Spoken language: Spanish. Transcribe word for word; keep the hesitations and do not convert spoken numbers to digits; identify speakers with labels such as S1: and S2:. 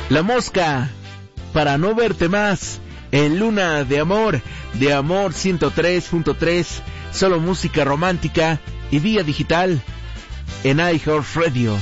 S1: La Mosca, Para no verte más, en Luna de Amor, de Amor ciento tres punto tres, solo música romántica y vía digital en iHeartRadio.